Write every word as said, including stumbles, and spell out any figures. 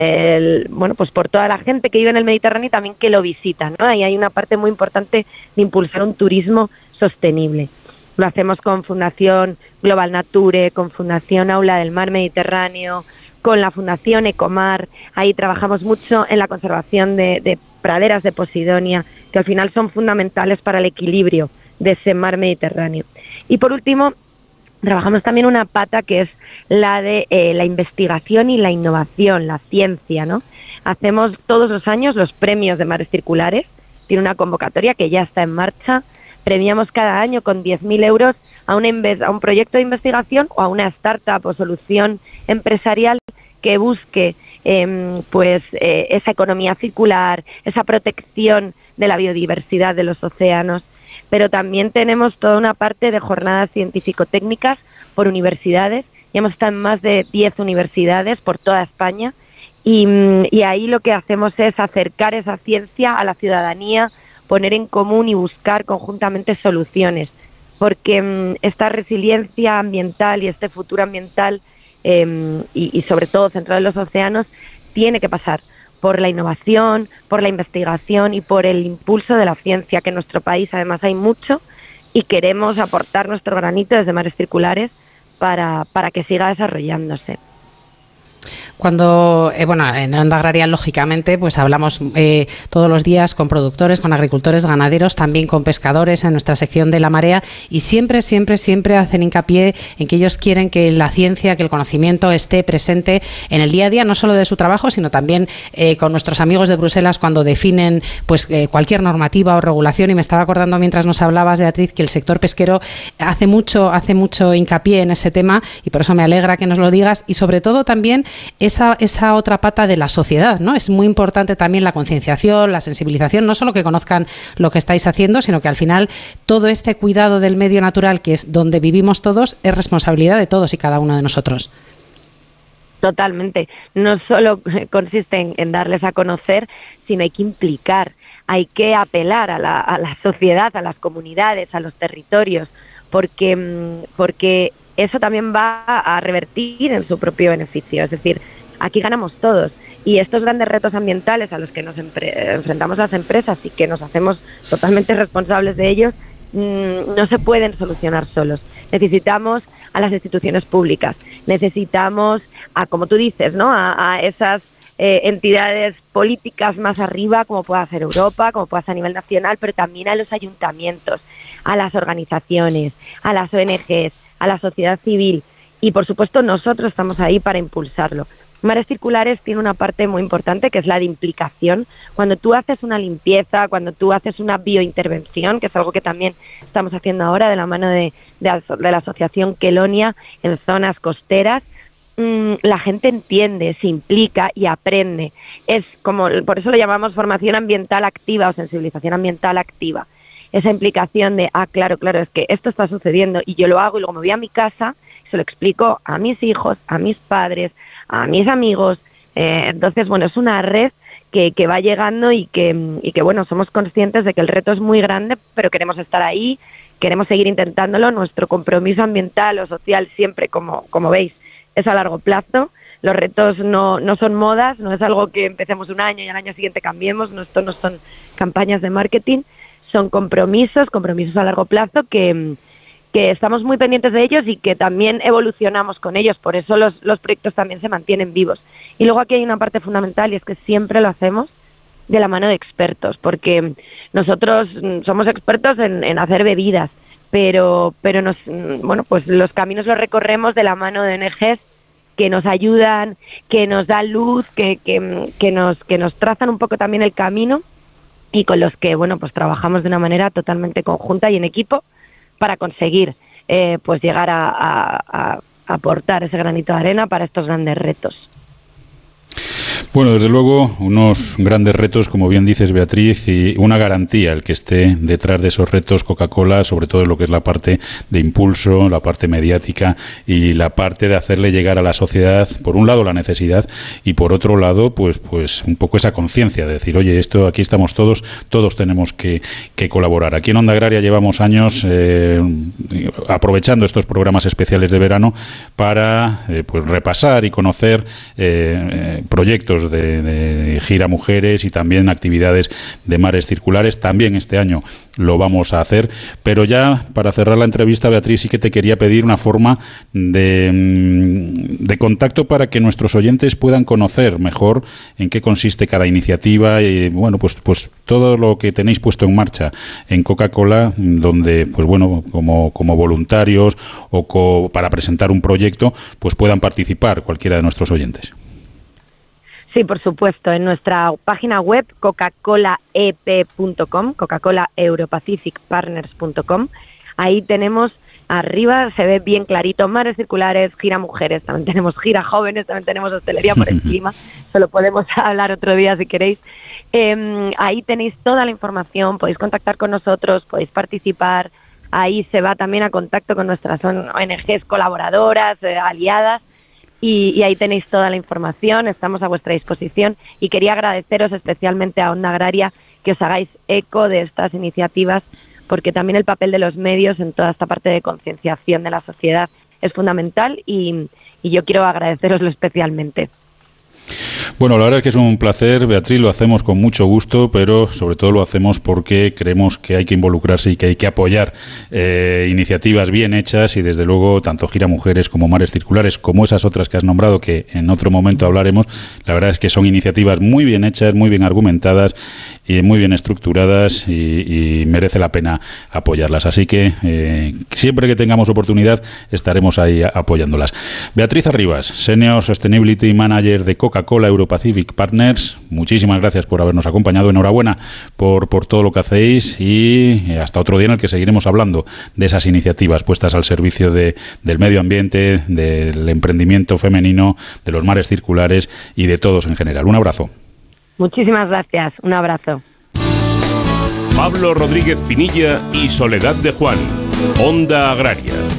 el, bueno, pues por toda la gente que vive en el Mediterráneo y también que lo visita, ¿no? Ahí hay una parte muy importante de impulsar un turismo sostenible. Lo hacemos con Fundación Global Nature, con Fundación Aula del Mar Mediterráneo, con la Fundación Ecomar. Ahí trabajamos mucho en la conservación de, de praderas de Posidonia, que al final son fundamentales para el equilibrio de ese mar Mediterráneo. Y por último, trabajamos también una pata que es la de eh, la investigación y la innovación, la ciencia, ¿no? Hacemos todos los años los premios de mares circulares, tiene una convocatoria que ya está en marcha, premiamos cada año con diez mil euros a, una inve- a un proyecto de investigación o a una startup o solución empresarial que busque eh, pues eh, esa economía circular, esa protección de la biodiversidad de los océanos. Pero también tenemos toda una parte de jornadas científico-técnicas por universidades. Ya hemos estado en más de diez universidades por toda España y, y ahí lo que hacemos es acercar esa ciencia a la ciudadanía, poner en común y buscar conjuntamente soluciones, porque um, esta resiliencia ambiental y este futuro ambiental eh, y, y sobre todo centrado en los océanos tiene que pasar por la innovación, por la investigación y por el impulso de la ciencia, que en nuestro país además hay mucho y queremos aportar nuestro granito desde Mares Circulares para, para que siga desarrollándose. Cuando, eh, bueno, en Onda Agraria, lógicamente, pues hablamos eh, todos los días con productores, con agricultores, ganaderos, también con pescadores en nuestra sección de La Marea, y siempre, siempre, siempre hacen hincapié en que ellos quieren que la ciencia, que el conocimiento esté presente en el día a día, no solo de su trabajo, sino también eh, con nuestros amigos de Bruselas cuando definen pues eh, cualquier normativa o regulación. Y me estaba acordando mientras nos hablabas, Beatriz, que el sector pesquero hace mucho, hace mucho hincapié en ese tema, y por eso me alegra que nos lo digas, y sobre todo también Esa, esa otra pata de la sociedad, ¿no? Es muy importante también la concienciación, la sensibilización, no solo que conozcan lo que estáis haciendo, sino que al final todo este cuidado del medio natural, que es donde vivimos todos, es responsabilidad de todos y cada uno de nosotros. Totalmente. No solo consiste en, en darles a conocer, sino hay que implicar, hay que apelar a la, a la sociedad, a las comunidades, a los territorios, porque, porque eso también va a revertir en su propio beneficio. Es decir, aquí ganamos todos. Y estos grandes retos ambientales a los que nos empre- enfrentamos las empresas y que nos hacemos totalmente responsables de ellos, mmm, no se pueden solucionar solos. Necesitamos a las instituciones públicas, necesitamos a, como tú dices, ¿no? a, a esas eh, entidades políticas más arriba, como pueda ser Europa, como pueda ser a nivel nacional, pero también a los ayuntamientos, a las organizaciones, a las O N Ges, a la sociedad civil, y por supuesto nosotros estamos ahí para impulsarlo. Mares Circulares tiene una parte muy importante que es la de implicación. Cuando tú haces una limpieza, cuando tú haces una biointervención, que es algo que también estamos haciendo ahora de la mano de, de, de la asociación Quelonia en zonas costeras, mmm, la gente entiende, se implica y aprende. Es como, por eso lo llamamos formación ambiental activa o sensibilización ambiental activa. Esa implicación de, ah, claro, claro, es que esto está sucediendo y yo lo hago y luego me voy a mi casa, se lo explico a mis hijos, a mis padres, a mis amigos. Eh, entonces, bueno, es una red que, que va llegando y que, y que, bueno, somos conscientes de que el reto es muy grande, pero queremos estar ahí, queremos seguir intentándolo. Nuestro compromiso ambiental o social siempre, como, como veis, es a largo plazo. Los retos no, no son modas, no es algo que empecemos un año y al año siguiente cambiemos, no, esto no son campañas de marketing, son compromisos, compromisos a largo plazo que, que estamos muy pendientes de ellos y que también evolucionamos con ellos, por eso los, los proyectos también se mantienen vivos. Y luego aquí hay una parte fundamental y es que siempre lo hacemos de la mano de expertos, porque nosotros somos expertos en, en hacer bebidas, pero pero nos bueno pues los caminos los recorremos de la mano de O N Ges que nos ayudan, que nos dan luz, que, que, que nos que nos trazan un poco también el camino y con los que bueno pues trabajamos de una manera totalmente conjunta y en equipo para conseguir eh, pues llegar a, a, a aportar ese granito de arena para estos grandes retos. Bueno, desde luego, unos grandes retos, como bien dices, Beatriz, y una garantía el que esté detrás de esos retos Coca-Cola, sobre todo en lo que es la parte de impulso, la parte mediática y la parte de hacerle llegar a la sociedad, por un lado, la necesidad y por otro lado, pues pues un poco esa conciencia de decir, oye, esto aquí estamos todos, todos tenemos que, que colaborar. Aquí en Onda Agraria llevamos años eh, aprovechando estos programas especiales de verano para eh, pues repasar y conocer eh, eh, proyectos proyectos de, de Gira Mujeres y también actividades de mares circulares. También este año lo vamos a hacer. Pero ya para cerrar la entrevista, Beatriz, sí que te quería pedir una forma de, de contacto para que nuestros oyentes puedan conocer mejor en qué consiste cada iniciativa y, bueno, pues, pues todo lo que tenéis puesto en marcha en Coca-Cola, donde, pues bueno, como, como voluntarios o co, para presentar un proyecto, pues puedan participar cualquiera de nuestros oyentes. Sí, por supuesto. En nuestra página web, coca cola e p punto com, Coca-Cola Europacific Partners punto com, ahí tenemos arriba, se ve bien clarito, mares circulares, gira mujeres, también tenemos gira jóvenes, también tenemos hostelería por encima, solo podemos hablar otro día si queréis. Eh, ahí tenéis toda la información, podéis contactar con nosotros, podéis participar, ahí se va también a contacto con nuestras O N Ges colaboradoras, eh, aliadas, y, y ahí tenéis toda la información, estamos a vuestra disposición, y quería agradeceros especialmente a Onda Agraria que os hagáis eco de estas iniciativas, porque también el papel de los medios en toda esta parte de concienciación de la sociedad es fundamental, y, y yo quiero agradeceroslo especialmente. Bueno, la verdad es que es un placer, Beatriz, lo hacemos con mucho gusto, pero sobre todo lo hacemos porque creemos que hay que involucrarse y que hay que apoyar eh, iniciativas bien hechas, y desde luego tanto Gira Mujeres como Mares Circulares, como esas otras que has nombrado, que en otro momento hablaremos, la verdad es que son iniciativas muy bien hechas, muy bien argumentadas y muy bien estructuradas, y, y merece la pena apoyarlas. Así que eh, siempre que tengamos oportunidad estaremos ahí apoyándolas. Beatriz Arribas, Senior Sustainability Manager de Coca-Cola Europacific Partners, muchísimas gracias por habernos acompañado. Enhorabuena por, por todo lo que hacéis, y hasta otro día en el que seguiremos hablando de esas iniciativas puestas al servicio de, del medio ambiente, del emprendimiento femenino, de los mares circulares y de todos en general. Un abrazo. Muchísimas gracias. Un abrazo. Pablo Rodríguez Pinilla y Soledad de Juan, Onda Agraria.